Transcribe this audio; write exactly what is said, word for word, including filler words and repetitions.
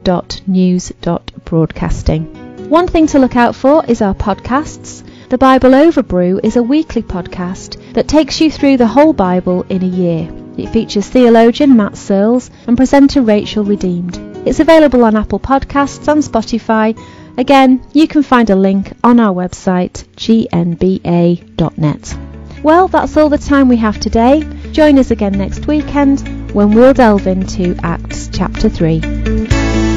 dot news dot broadcasting. One thing to look out for is our podcasts. The Bible Over Brew is a weekly podcast that takes you through the whole Bible in a year. It features theologian Matt Searles and presenter Rachel Redeemed. It's available on Apple Podcasts and Spotify. Again, you can find a link on our website, g n b a dot net. Well, that's all the time we have today. Join us again next weekend when we'll delve into Acts chapter three.